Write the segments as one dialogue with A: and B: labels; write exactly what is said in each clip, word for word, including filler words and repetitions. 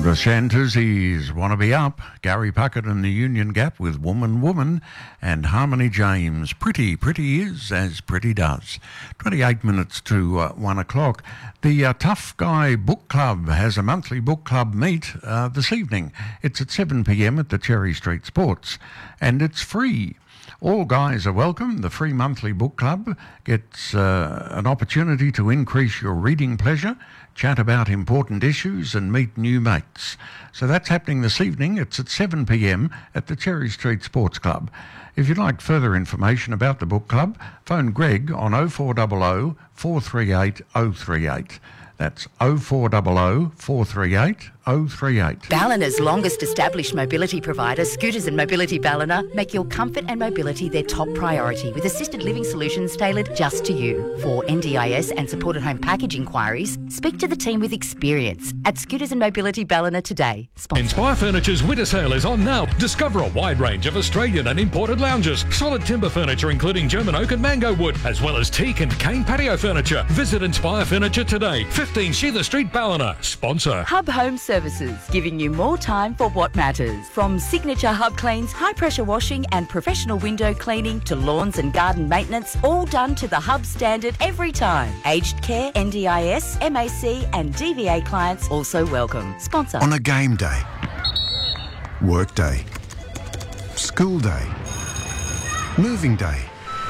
A: The Shantuzzies want to be up. Gary Puckett and the Union Gap with Woman Woman, and Harmony James. Pretty, pretty is as pretty does. twenty-eight minutes to uh, one o'clock. The uh, Tough Guy Book Club has a monthly book club meet uh, this evening. It's at seven p m at the Cherry Street Sports, and it's free. All guys are welcome. The free monthly book club gets uh, an opportunity to increase your reading pleasure, chat about important issues and meet new mates. So that's happening this evening. It's at seven p m at the Cherry Street Sports Club. If you'd like further information about the book club, phone Greg on oh four hundred, four three eight, oh three eight. That's oh four hundred, four three eight, oh three eight.
B: Ballina's longest established mobility provider, Scooters and Mobility Ballina, make your comfort and mobility their top priority with assisted living solutions tailored just to you. For N D I S and supported home package inquiries, speak to the team with experience at Scooters and Mobility Ballina today. Sponsor.
C: Inspire Furniture's winter sale is on now. Discover a wide range of Australian and imported lounges, solid timber furniture including German oak and mango wood, as well as teak and cane patio furniture. Visit Inspire Furniture today. fifteen Sheila Street, Ballina. Sponsor.
B: Hub Home Services, giving you more time for what matters. From signature hub cleans, high pressure washing and professional window cleaning to lawns and garden maintenance, all done to the Hub standard every time. Aged care, N D I S, M A C and D V A clients also welcome. Sponsor.
D: On a game day, work day, school day, moving day,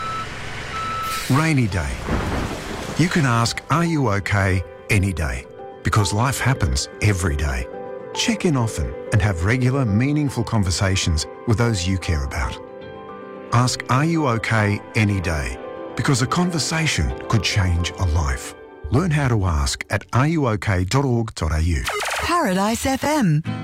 D: rainy day, you can ask, are you okay, any day, because life happens every day. Check in often and have regular, meaningful conversations with those you care about. Ask, are you okay, any day, because a conversation could change a life. Learn how to ask at are you okay dot org dot a u.
E: Paradise F M.